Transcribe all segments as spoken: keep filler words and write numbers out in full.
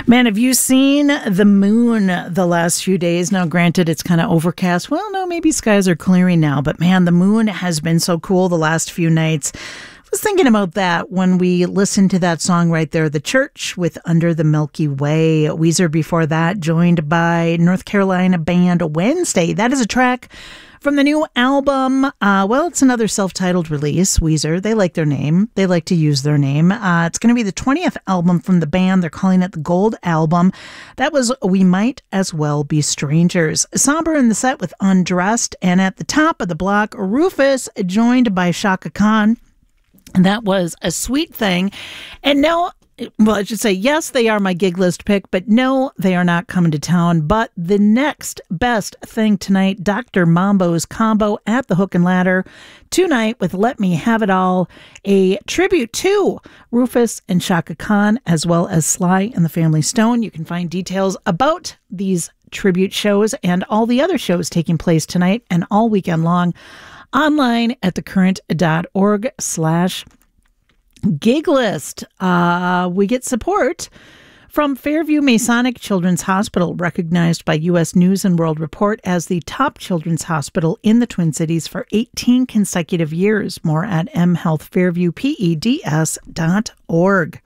Man, have you seen the moon the last few days? Now, granted, it's kind of overcast. Well, no, maybe skies are clearing now. But man, the moon has been so cool the last few nights. I was thinking about that when we listened to that song right there, The Church with Under the Milky Way. Weezer before that, joined by North Carolina band Wednesday. That is a track from the new album. Uh, well, it's another self-titled release, Weezer. They like their name. They like to use their name. Uh, it's going to be the twentieth album from the band. They're calling it the Gold Album. That was We Might As Well Be Strangers. Somber in the set with Undressed. And at the top of the block, Rufus, joined by Chaka Khan. And that was A Sweet Thing. And no, well, I should say, yes, they are my gig list pick, but no, they are not coming to town. But the next best thing tonight, Doctor Mambo's combo at the Hook and Ladder tonight with Let Me Have It All, a tribute to Rufus and Chaka Khan, as well as Sly and the Family Stone. You can find details about these tribute shows and all the other shows taking place tonight and all weekend long online at thecurrent.org slash gig list. Uh, we get support from Fairview Masonic Children's Hospital, recognized by U S News and World Report as the top children's hospital in the Twin Cities for eighteen consecutive years. More at m health fairview peds dot org.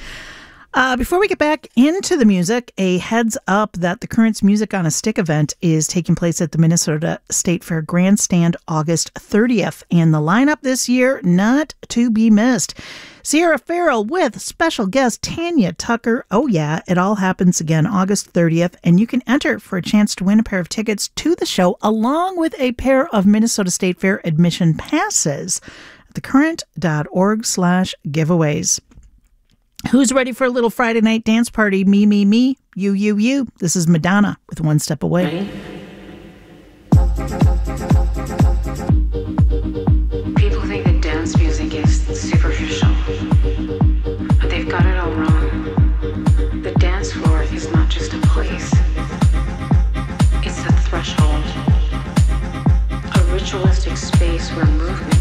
Uh, before we get back into the music, a heads up that the Current's Music on a Stick event is taking place at the Minnesota State Fair Grandstand August thirtieth. And the lineup this year, not to be missed. Sierra Farrell with special guest Tanya Tucker. Oh yeah, it all happens again August thirtieth. And you can enter for a chance to win a pair of tickets to the show along with a pair of Minnesota State Fair admission passes at thecurrent.org slash giveaways. Who's ready for a little Friday night dance party? Me, me, me. You, you, you. This is Madonna with One Step Away. Ready? People think that dance music is superficial, but they've got it all wrong. The dance floor is not just a place. It's a threshold, a ritualistic space where movement